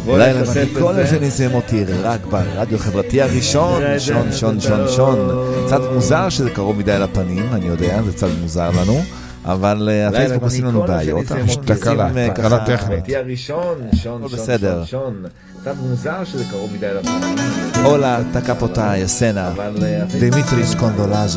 לילה כל שנסיים אותי רק ברדיו חברתי הראשון, שון. קצת מוזר שזה קרוב מדי לפנים, אני יודע, זה קצת מוזר לנו, אבל הפייסבוק עושים לנו בעיות, תקלה טכנית. בסדר. קצת מוזר שזה קרוב מדי לפנים. הולה, תקפותה, יסנה, דמיטריס קונדולזו.